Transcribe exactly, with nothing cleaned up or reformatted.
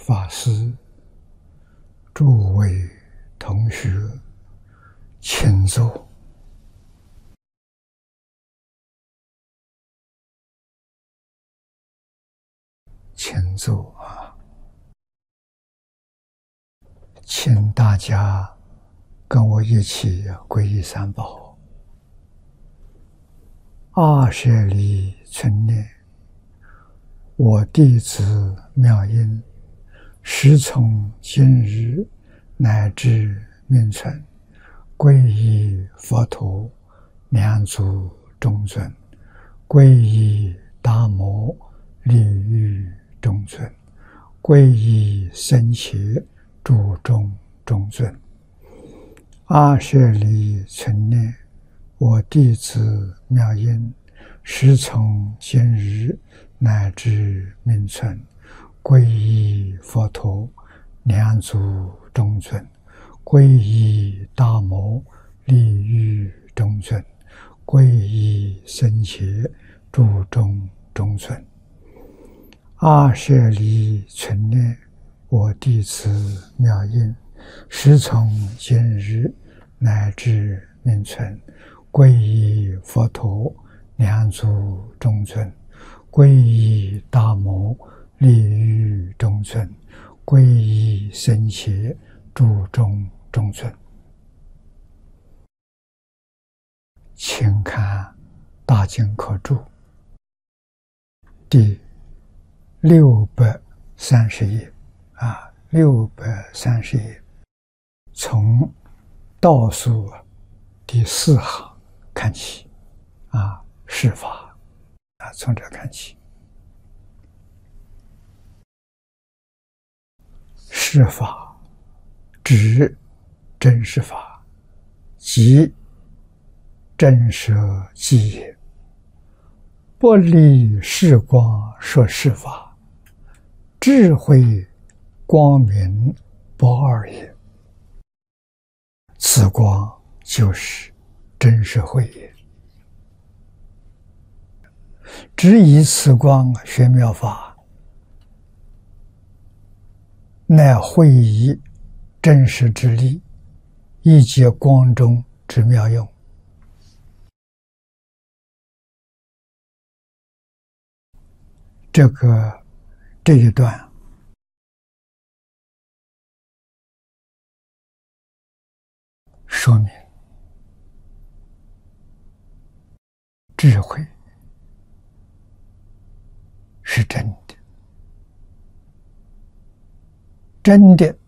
法师、诸位同学，请坐。请坐啊！请大家跟我一起皈依三宝。二舍离存念，我弟子妙音，时从今日乃至命存，皈依佛陀、两足中尊，皈依达摩、利欲中尊，皈依僧伽、注中中尊。二舍离存念，我弟子妙音，时从今日乃至命存，皈依佛陀、两足中尊，皈依达摩、利欲中尊，皈依僧伽、注中中尊。二舍离存念，我弟子妙音，时从今日乃至命存，皈依佛陀、两足中尊，皈依达摩、利欲中尊，皈依僧伽、注中中尊。请看大经科注第六百三十页啊，六百三十页，从倒数第四行看起啊，释法啊，从这看起。释法指真实法，即真实寂也，不离世光说释法，智慧光明不二也。此光就是真实慧也。只以此光学妙法，乃会以真实之力，以解光中之妙用。这个这一段说明智慧是真的，真的